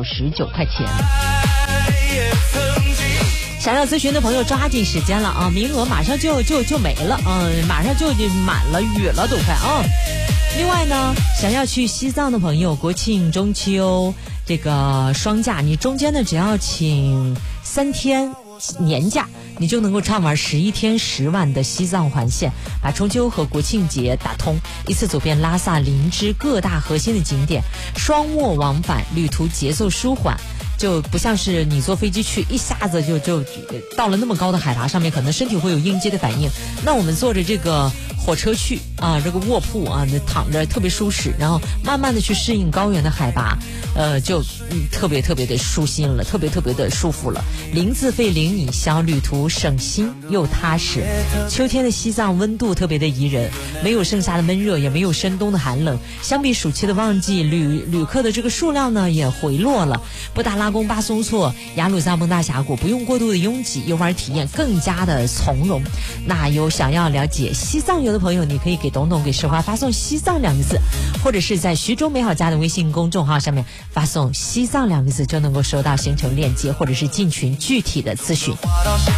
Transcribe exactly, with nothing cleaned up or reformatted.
十九块钱。想要咨询的朋友抓紧时间了啊，名额马上就就就没了，嗯，马上就就满了，雨了都快啊。另外呢，想要去西藏的朋友，国庆中秋这个双假，你中间呢只要请三天年假，你就能够畅玩十一天十晚的西藏环线，把中秋和国庆节打通，一次走遍拉萨、林芝各大核心的景点，双卧往返，旅途节奏舒缓。就不像是你坐飞机去一下子就就到了那么高的海拔上面，可能身体会有应激的反应。那我们坐着这个火车去啊，这个卧铺啊，躺着特别舒适，然后慢慢的去适应高原的海拔，呃，就、嗯、特别特别的舒心了，特别特别的舒服了。零自费零你消，旅途省心又踏实。秋天的西藏温度特别的宜人，没有盛夏的闷热，也没有深冬的寒冷。相比暑期的旺季，旅旅客的这个数量呢也回落了。布达拉宫、巴松措、雅鲁藏邦大峡谷不用过度的拥挤，游玩体验更加的从容。那有想要了解西藏游的朋友，你可以给董董给石花发送西藏两个字，或者是在徐州美好家的微信公众号上面发送西藏两个字，就能够收到行程链接或者是进群具体的咨询。